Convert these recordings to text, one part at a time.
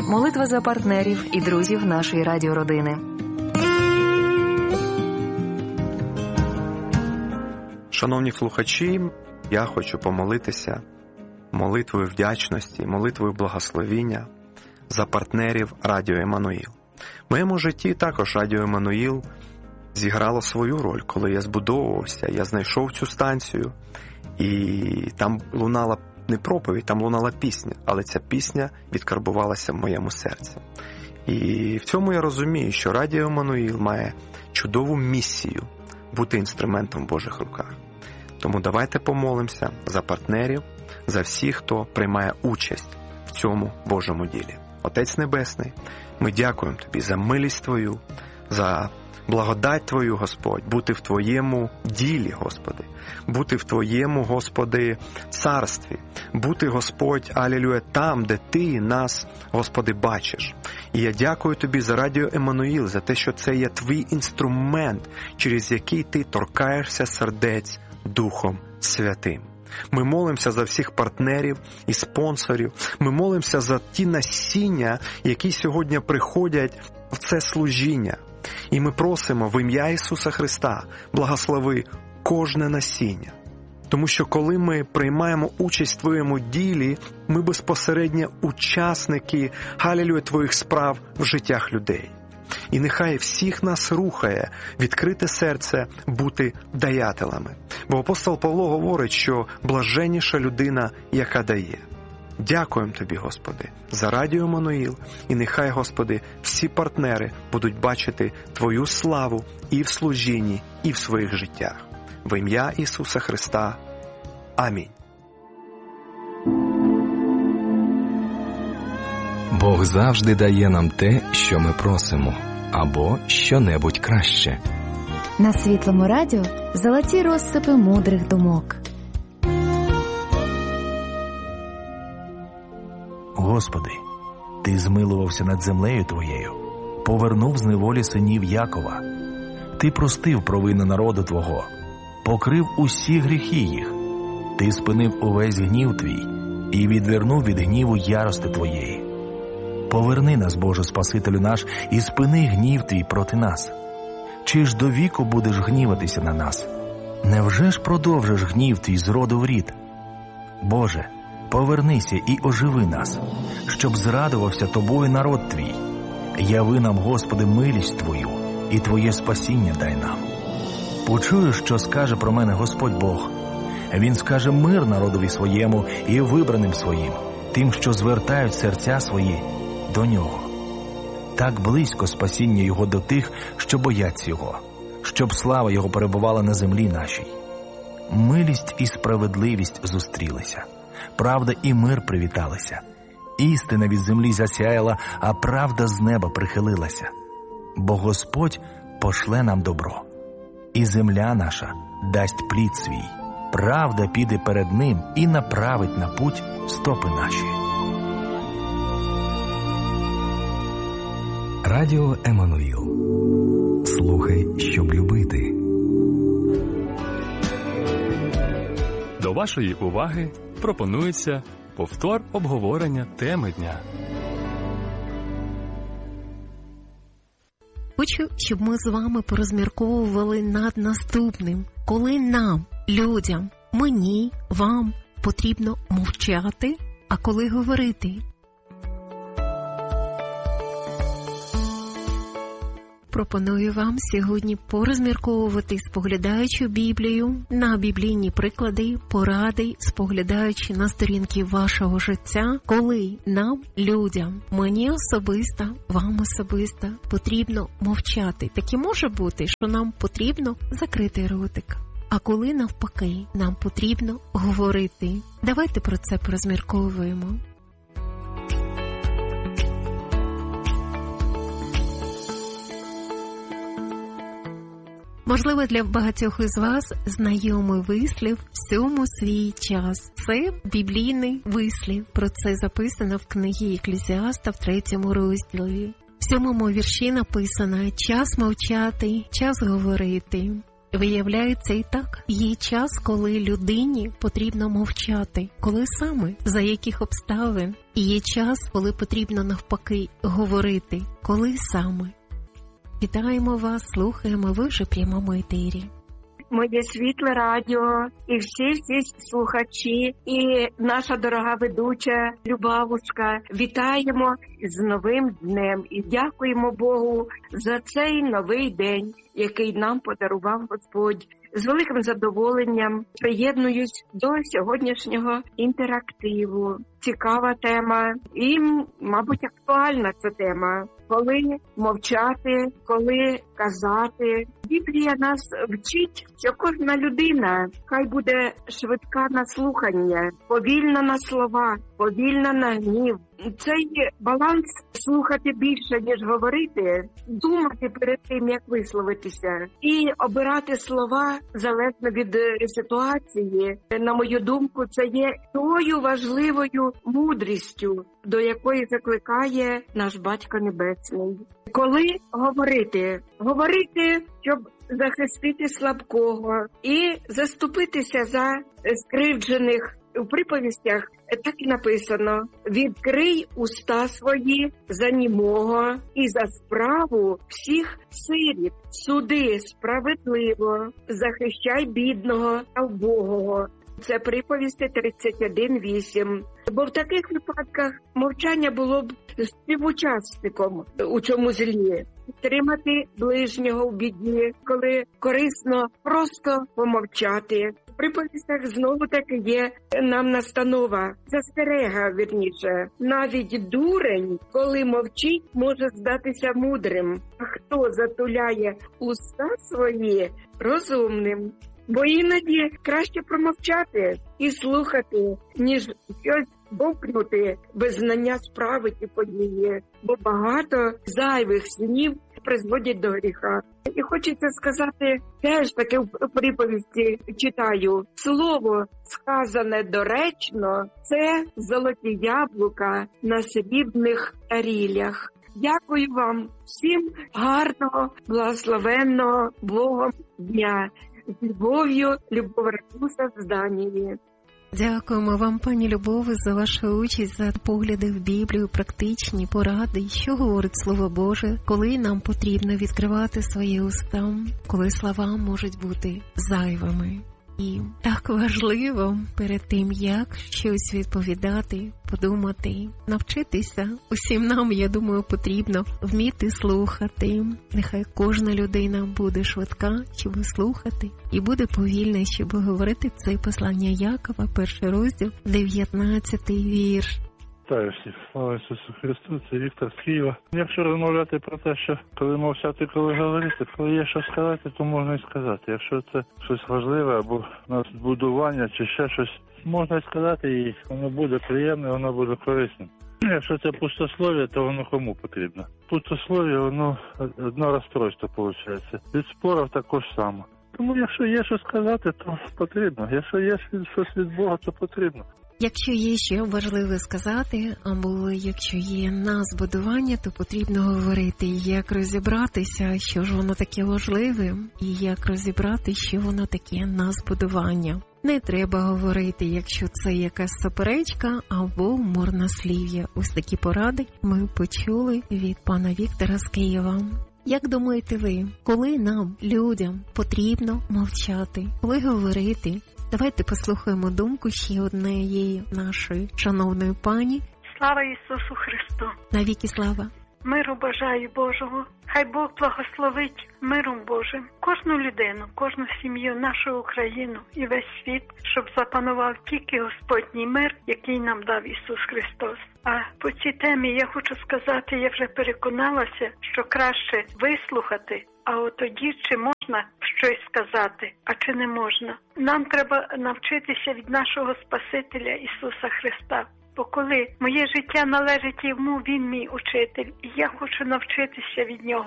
Молитва за партнерів і друзів нашої радіородини. Шановні слухачі, я хочу помолитися молитвою вдячності, молитвою благословіння за партнерів Радіо Еммануїл. В моєму житті також Радіо Еммануїл зіграло свою роль, коли я збудовувався, я знайшов цю станцію, і там лунала не проповідь, там лунала пісня, але ця пісня відкарбувалася в моєму серці. І в цьому я розумію, що Радіо Еммануїл має чудову місію бути інструментом в Божих руках. Тому давайте помолимося за партнерів, за всіх, хто приймає участь в цьому Божому ділі. Отець Небесний, ми дякуємо Тобі за милість Твою, за благодать Твою, Господь, бути в Твоєму ділі, Господи, бути в Твоєму, Господи, царстві, бути, Господь, алілюя, там, де Ти нас, Господи, бачиш. І я дякую Тобі за Радіо Еммануїл, за те, що це є Твій інструмент, через який Ти торкаєшся сердець Духом Святим. Ми молимося за всіх партнерів і спонсорів. Ми молимося за ті насіння, які сьогодні приходять в це служіння. І ми просимо в ім'я Ісуса Христа, благослови кожне насіння. Тому що коли ми приймаємо участь в Твоєму ділі, ми безпосередньо учасники, халілюя, Твоїх справ в життях людей. І нехай всіх нас рухає відкрите серце бути даятелями. Бо апостол Павло говорить, що блаженніша людина, яка дає. Дякуємо Тобі, Господи, за Радіо Еммануїл, і нехай, Господи, всі партнери будуть бачити Твою славу і в служінні, і в своїх життях. В ім'я Ісуса Христа. Амінь. Бог завжди дає нам те, що ми просимо, або що-небудь краще. На Світлому радіо золоті розсипи мудрих думок. Господи, Ти змилувався над землею Твоєю, повернув з неволі синів Якова. Ти простив провини народу Твого, покрив усі гріхи їх. Ти спинив увесь гнів Твій і відвернув від гніву ярости Твоєї. Поверни нас, Боже Спасителю наш, і спини гнів Твій проти нас. Чи ж до віку будеш гніватися на нас? Невже ж продовжиш гнів Твій з роду в рід? Боже, повернися і оживи нас, щоб зрадувався Тобою народ Твій. Яви нам, Господи, милість Твою, і Твоє спасіння дай нам. Почую, що скаже про мене Господь Бог. Він скаже мир народові своєму і вибраним своїм, тим, що звертають серця свої до Нього. Так близько спасіння Його до тих, що бояться Його, щоб слава Його перебувала на землі нашій. Милість і справедливість зустрілися, правда і мир привіталися. Істина від землі засяяла, а правда з неба прихилилася. Бо Господь пошле нам добро, і земля наша дасть плід свій. Правда піде перед Ним і направить на путь стопи наші. Радіо Еммануїл. Слухай, щоб любити. До вашої уваги пропонується повтор обговорення теми дня. Хочу, щоб ми з вами порозмірковували над наступним. Коли нам, людям, мені, вам потрібно мовчати, а коли говорити? Пропоную вам сьогодні порозмірковувати, споглядаючи Біблію, на біблійні приклади, поради, споглядаючи на сторінки вашого життя, коли нам, людям, мені особисто, вам особисто потрібно мовчати. Так і може бути, що нам потрібно закрити ротик. А коли навпаки, нам потрібно говорити. Давайте про це порозмірковуємо. Можливо, для багатьох із вас знайомий вислів «всьому свій час». Це біблійний вислів. Про це записано в книгі Екклезіаста в 3 розділі. В 7 вірші написано «час мовчати, час говорити». Виявляється і так. Є час, коли людині потрібно мовчати. Коли саме? За яких обставин? І є час, коли потрібно навпаки говорити. Коли саме? Вітаємо вас, слухаємо, ви вже в прямому етері. Моє світле радіо, і всі слухачі, і наша дорога ведуча Любавушка. Вітаємо з новим днем і дякуємо Богу за цей новий день, який нам подарував Господь. З великим задоволенням приєднуюсь до сьогоднішнього інтерактиву. Цікава тема і, мабуть, актуальна ця тема. Коли мовчати, коли казати. Біблія нас вчить, що кожна людина хай буде швидка на слухання, повільна на слова, повільна на гнів. Цей баланс слухати більше, ніж говорити, думати перед тим, як висловитися, і обирати слова залежно від ситуації. На мою думку, це є тою важливою мудрістю, до якої закликає наш Батько Небесний. Коли говорити? Говорити, щоб захистити слабкого і заступитися за скривджених. У приповістях так і написано: «Відкрий уста свої за німого і за справу всіх сиріт, суди справедливо, захищай бідного та вбогого». Це приповісти 31:8. Бо в таких випадках мовчання було б співучасником у цьому злі. Тримати ближнього в біді, коли корисно просто помовчати. В приповістях знову-таки є нам настанова, застерега, вірніше. Навіть дурень, коли мовчить, може здатися мудрим. А хто затуляє уста свої, розумним? Бо іноді краще промовчати і слухати, ніж щось бовкнути без знання справи ті події. Бо багато зайвих слів призводять до гріха. І хочеться сказати, теж таке в приповісті читаю, слово сказане доречно – це золоті яблука на срібних тарілях. Дякую вам всім гарного, благословенного Богом дня. З любов'ю, Любов Радуса з Данії. Дякуємо вам, пані Любове, за вашу участь, за погляди в Біблію, практичні поради, що говорить Слово Боже, коли нам потрібно відкривати свої уста, коли слова можуть бути зайвими. І так важливо перед тим, як щось відповідати, подумати, навчитися. Усім нам, я думаю, потрібно вміти слухати. Нехай кожна людина буде швидка, щоб слухати, і буде повільна, щоб говорити. Це послання Якова, 1 розділ, 19 вірш. Вітаю всіх. Слава Ісусу Христу, це Віктор з Києва. Якщо розмовляти про те, що коли мовчати, коли говорити, коли є що сказати, то можна і сказати. Якщо це щось важливе або надбудування чи ще щось, можна і сказати, і воно буде приємне, воно буде корисним. Якщо це пустослов'я, то воно кому потрібно? Пустослов'я, воно одне розстройство виходить. Від спорів також само. Тому якщо є що сказати, то потрібно. Якщо є щось від Бога, то потрібно. Якщо є що важливе сказати, або якщо є назбудування, то потрібно говорити, як розібратися, що ж воно таке важливе, і як розібрати, що воно таке назбудування. Не треба говорити, якщо це якась суперечка або марнослів'я. Ось такі поради ми почули від пана Віктора з Києва. Як думаєте ви, коли нам, людям, потрібно мовчати, коли говорити? Давайте послухаємо думку ще однієї нашої шановної пані. Слава Ісусу Христу! Навіки слава! Миру бажаю Божого! Хай Бог благословить миром Божим кожну людину, кожну сім'ю, нашу Україну і весь світ, щоб запанував тільки Господній мир, який нам дав Ісус Христос. А по цій темі я хочу сказати, я вже переконалася, що краще вислухати, а от тоді чи можна щось сказати, а чи не можна. Нам треба навчитися від нашого Спасителя Ісуса Христа. Бо коли моє життя належить йому, він мій учитель, і я хочу навчитися від нього.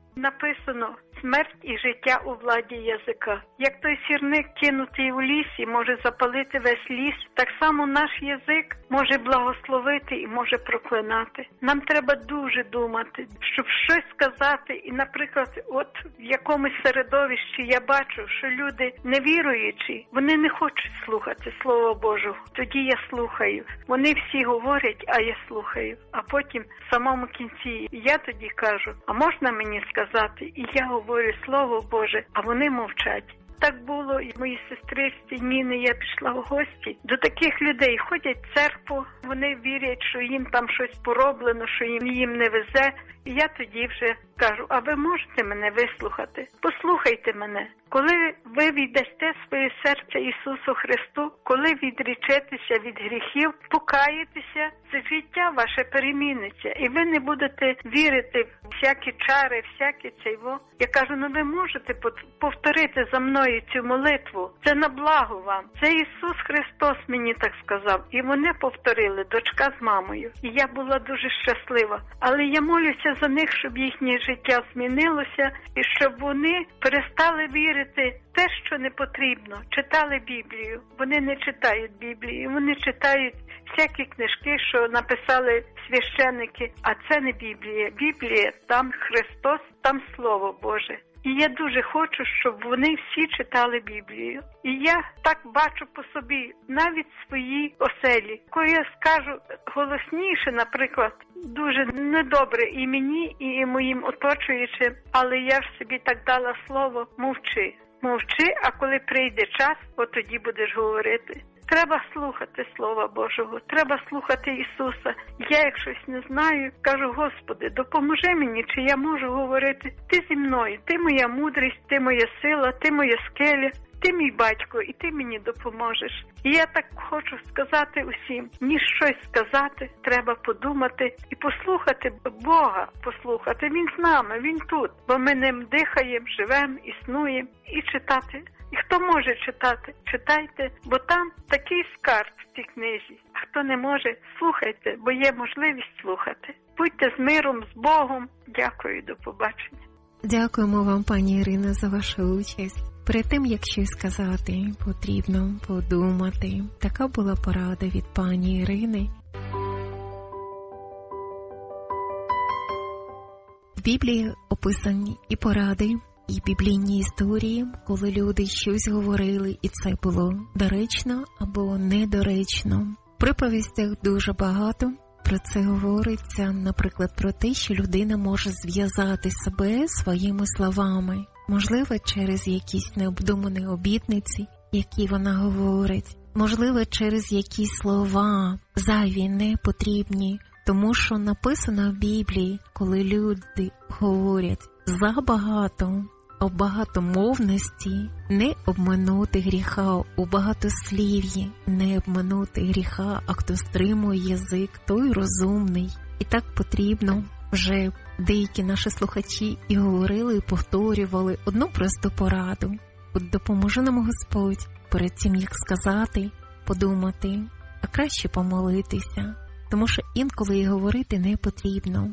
Написано: смерть і життя у владі язика. Як той сірник, кинутий у лісі, може запалити весь ліс, так само наш язик може благословити і може проклинати. Нам треба дуже думати, щоб щось сказати. І, наприклад, от в якомусь середовищі я бачу, що люди невіруючі, вони не хочуть слухати Слова Божого. Тоді я слухаю. Вони всі говорять, а я слухаю. А потім в самому кінці я тоді кажу: а можна мені сказати? І я говорю Слово Боже, а вони мовчать. Так було і моїй сестричці Ніни, я пішла в гості до таких людей. Ходять в церкву, вони вірять, що їм там щось пороблено, що їм не везе. І я тоді вже кажу: а ви можете мене вислухати? Послухайте мене. Коли ви віддасте своє серце Ісусу Христу, коли відречетеся від гріхів, покаєтеся, це життя ваше переміниться. І ви не будете вірити в всякі чари, всякі цейво. Я кажу: ну ви можете повторити за мною цю молитву. Це на благо вам. Це Ісус Христос мені так сказав. І вони повторили, дочка з мамою. І я була дуже щаслива. Але я молюся за них, щоб їхнє життя змінилося і щоб вони перестали вірити те, що не потрібно. Читали Біблію. Вони не читають Біблію. Вони читають всякі книжки, що написали священники. А це не Біблія. Біблія, там Христос, там Слово Боже. І я дуже хочу, щоб вони всі читали Біблію. І я так бачу по собі, навіть свої оселі. Коли я скажу голосніше, наприклад, дуже недобре і мені, і моїм оточуючим, але я ж собі так дала слово: мовчи. Мовчи, а коли прийде час, от тоді будеш говорити. Треба слухати Слова Божого, треба слухати Ісуса. Я, як щось не знаю, кажу: Господи, допоможи мені, чи я можу говорити. Ти зі мною, ти моя мудрість, ти моя сила, ти моя скеля, ти мій батько, і ти мені допоможеш. І я так хочу сказати усім: ніж щось сказати, треба подумати і послухати Бога, послухати. Він з нами, Він тут, бо ми ним дихаємо, живемо, існуємо. І читати. І хто може читати, читайте, бо там такий скарб в цій книзі. А хто не може, слухайте, бо є можливість слухати. Будьте з миром, з Богом. Дякую, до побачення. Дякуємо вам, пані Ірино, за вашу участь. Перед тим, як щось сказати, потрібно подумати. Така була порада від пані Ірини. В Біблії описані і поради, і біблійні історії, коли люди щось говорили, і це було доречно або недоречно. В приповістях дуже багато про це говориться, наприклад, про те, що людина може зв'язати себе своїми словами, можливо, через якісь необдумані обітниці, які вона говорить, можливо, через якісь слова зайві, непотрібні, тому що написано в Біблії, коли люди говорять забагато, у багатомовності не обминути гріха, у багатослів'ї не обминути гріха, а хто стримує язик, той розумний. І так потрібно, вже деякі наші слухачі і говорили, і повторювали одну просту пораду. От допоможе нам Господь перед тим, як сказати, подумати, а краще помолитися, тому що інколи і говорити не потрібно.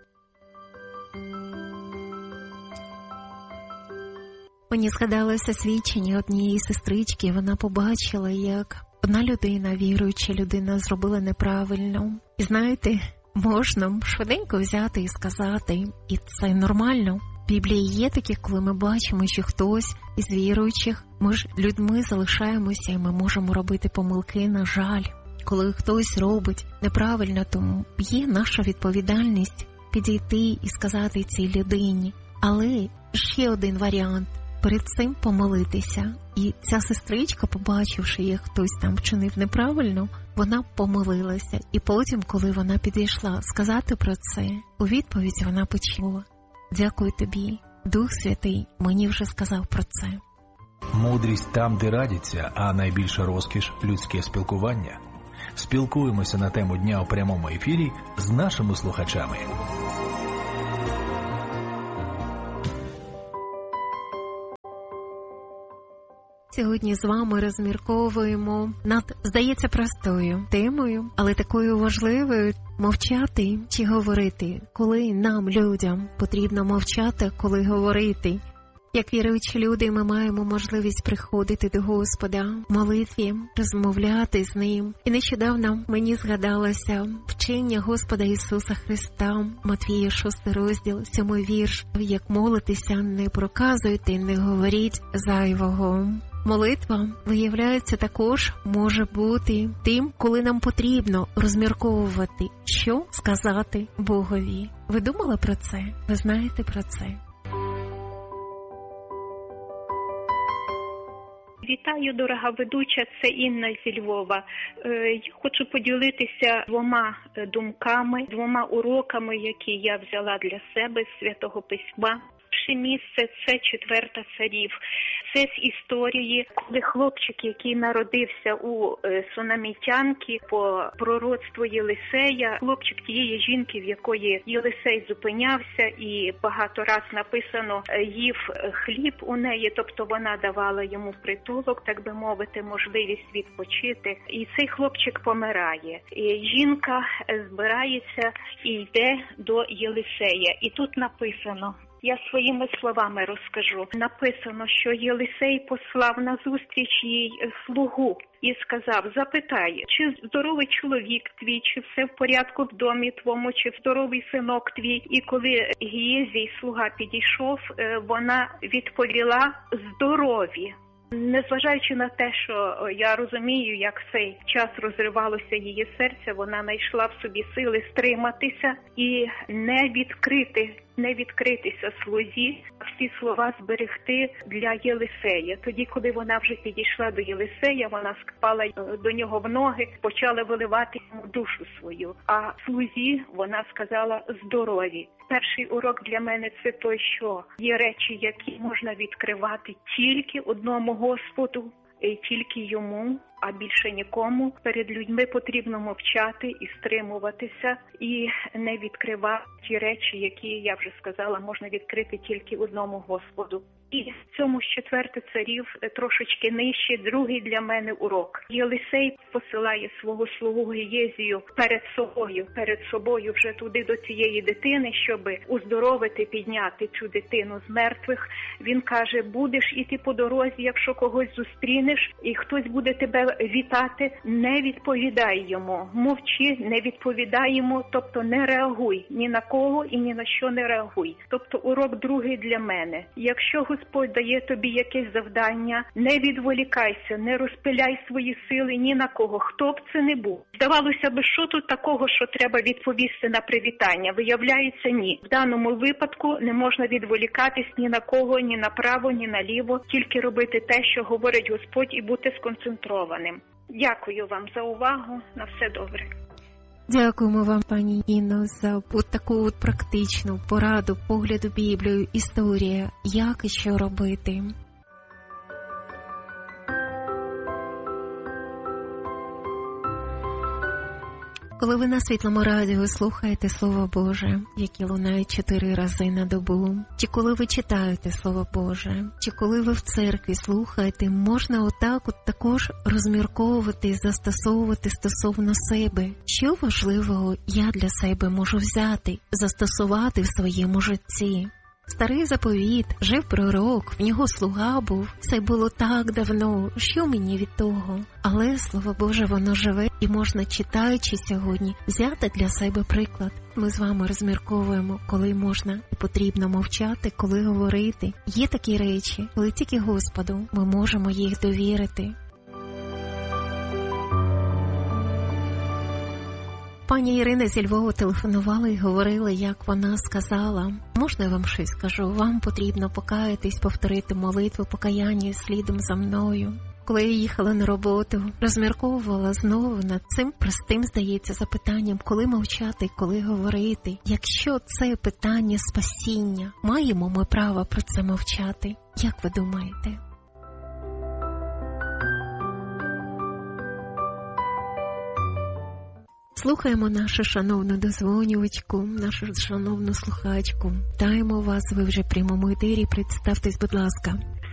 Мені згадалося свідчення однієї сестрички. Вона побачила, як одна людина, віруюча людина, зробила неправильно. І знаєте, можна швиденько взяти і сказати, і це нормально. В Біблії є таке, коли ми бачимо, що хтось із віруючих, ми ж людьми залишаємося, і ми можемо робити помилки, на жаль. Коли хтось робить неправильно, то є наша відповідальність підійти і сказати цій людині. Але ще один варіант – перед цим помолитися. І ця сестричка, побачивши, як хтось там вчинив неправильно, вона помолилася. І потім, коли вона підійшла сказати про це, у відповідь вона почула: «Дякую тобі, Дух Святий мені вже сказав про це». Мудрість там, де радяться, а найбільша розкіш – людське спілкування. Спілкуємося на тему дня у прямому ефірі з нашими слухачами. Сьогодні з вами розмірковуємо над, здається, простою темою, але такою важливою, Мовчати чи говорити? Коли нам, людям, потрібно мовчати, коли говорити? Як віруючі люди, ми маємо можливість приходити до Господа в молитві, розмовляти з Ним. І нещодавно мені згадалося вчення Господа Ісуса Христа, Матвія 6 розділ, 7 вірш. Як молитеся, не проказуйте, не говоріть зайвого. Молитва, виявляється, також може бути тим, коли нам потрібно розмірковувати, що сказати Богові. Ви думали про це? Ви знаєте про це? Вітаю, дорога ведуча, це Інна зі Львова. Хочу поділитися двома думками, двома уроками, які я взяла для себе з Святого Письма. Перше місце – це 4 Царів. Це з історії, коли хлопчик, який народився у Сунамітянки по пророцтву Єлисея, хлопчик тієї жінки, в якої Єлисей зупинявся і багато раз написано їв хліб у неї, тобто вона давала йому притулок, так би мовити, можливість відпочити. І цей хлопчик помирає. І жінка збирається і йде до Єлисея. І тут написано, я своїми словами розкажу. Написано, що Єлисей послав на зустріч їй слугу і сказав, запитай, чи здоровий чоловік твій, чи все в порядку в домі твому, чи здоровий синок твій. І коли Гієзій, слуга, підійшов, вона відповіла, здорові. Незважаючи на те, що я розумію, як в цей час розривалося її серце, вона знайшла в собі сили стриматися і не відкритися слузі, всі слова зберегти для Єлисея. Тоді, коли вона вже підійшла до Єлисея, вона скипала до нього в ноги, почала виливати йому душу свою. А слузі вона сказала здорові. Перший урок для мене – це той, що є речі, які можна відкривати тільки одному Господу, і тільки йому, а більше нікому. Перед людьми потрібно мовчати і стримуватися, і не відкривати ті речі, які, я вже сказала, можна відкрити тільки одному Господу. І в цьому з 4 Царів трошечки нижче, другий для мене урок. Єлисей посилає свого слугу Гієзію перед собою вже туди до цієї дитини, щоб уздоровити, підняти цю дитину з мертвих. Він каже, будеш іти по дорозі, якщо когось зустрінеш, і хтось буде тебе вітати, не відповідай йому, мовчи, не відповідай йому, тобто не реагуй ні на кого і ні на що не реагуй. Тобто урок другий для мене. Якщо Господь дає тобі якесь завдання, не відволікайся, не розпиляй свої сили ні на кого, хто б це не був. Здавалося б, що тут такого, що треба відповісти на привітання? Виявляється, ні. В даному випадку не можна відволікатись ні на кого, ні направо, ні наліво, тільки робити те, що говорить Господь, і бути сконцентрованим. Дякую вам за увагу, на все добре. Дякуємо вам, пані Інно, за таку практичну пораду, погляд у Біблію, історія, як і що робити. Коли ви на Світлому радіо слухаєте Слово Боже, яке лунає 4 рази на добу, чи коли ви читаєте Слово Боже, чи коли ви в церкві слухаєте, можна отак також розмірковувати, застосовувати стосовно себе. Що важливого я для себе можу взяти, застосувати в своєму житті? Старий заповіт, жив пророк, в нього слуга був. Це було так давно, що мені від того? Але, Слово Боже, воно живе і можна, читаючи сьогодні, взяти для себе приклад. Ми з вами розмірковуємо, коли можна і потрібно мовчати, коли говорити. Є такі речі, коли тільки Господу ми можемо їх довірити. Пані Ірина зі Львова телефонувала і говорила, як вона сказала. Можна я вам щось скажу? Вам потрібно покаятись, повторити молитву покаяння слідом за мною. Коли я їхала на роботу, розмірковувала знову над цим простим, здається, запитанням, коли мовчати, коли говорити. Якщо це питання спасіння, маємо ми право про це мовчати? Як ви думаєте? Слухаємо нашу шановну дозвонювачку, нашу шановну слухачку. Вітаємо вас, ви вже в прямому етері. Представтесь, будь ласка.